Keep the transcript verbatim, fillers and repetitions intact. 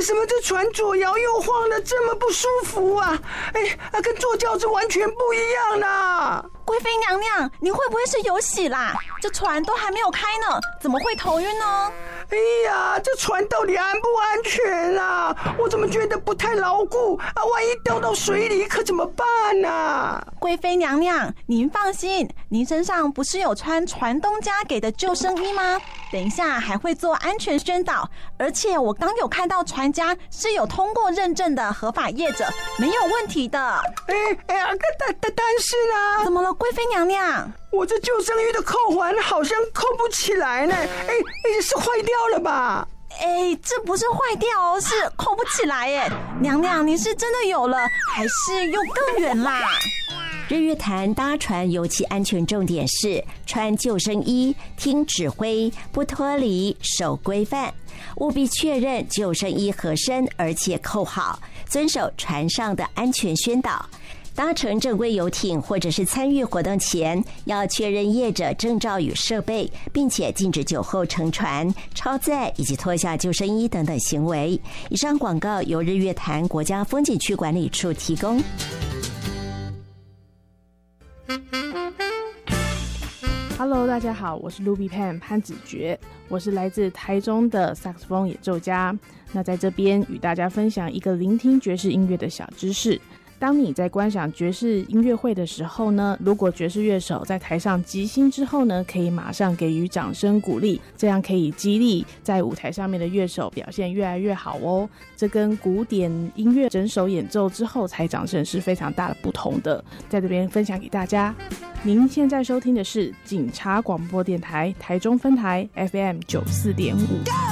什么这船左摇右晃的这么不舒服啊？哎，啊，跟坐轿子完全不一样啦！ 贵妃娘娘，你会不会是有喜啦？这船都还没有开呢，怎么会头晕呢？ 哎呀，这船到底安不安全啊？我怎么觉得不太牢固啊？万一掉到水里可怎么办啊？ 贵妃娘娘，您放心，您身上不是有穿船东家给的救生衣吗？等一下还会做安全宣导，而且我刚有看到船家是有通过认证的合法业者，没有问题的。 哎哎呀，但但但是呢？ 怎么了，贵妃娘娘？ 我这救生衣的扣环好像扣不起来呢，哎哎，是坏掉了吧？ 哎，这不是坏掉哦，是扣不起来耶。娘娘，你是真的有了，还是又更远啦？ 日月潭搭船尤其安全重点是穿救生衣、听指挥、不脱离、守规范，务必确认救生衣合身而且扣好，遵守船上的安全宣导。搭乘正规游艇或者是参与活动前，要确认业者证照与设备，并且禁止酒后乘船、超载以及脱下救生衣等等行为。以上广告由日月潭国家风景区管理处提供。 Hello， 大家好，我是 Ruby Pan 潘子珏，我是来自台中的萨克斯风演奏家。那在这边与大家分享一个聆听爵士音乐的小知识。当你在观赏爵士音乐会的时候呢，如果爵士乐手在台上即兴之后呢，可以马上给予掌声鼓励，这样可以激励在舞台上面的乐手表现越来越好哦。这跟古典音乐整首演奏之后才掌声是非常大的不同的，在这边分享给大家。您现在收听的是警察广播电台台中分台 F M 九十四点五。